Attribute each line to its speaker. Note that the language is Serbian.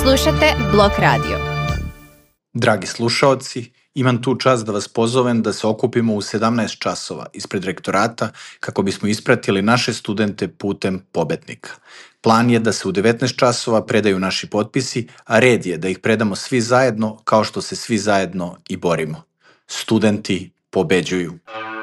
Speaker 1: Slušate Blok Radio.
Speaker 2: Dragi slušaoci, imam tu čast da vas pozovem da se okupimo u 17 časova ispred rektorata kako bismo ispratili naše studente putem pobednika. Plan je da se u 19 časova predaju naši potpisi, a red je da ih predamo svi zajedno kao što se svi zajedno i borimo. Studenti pobeđuju.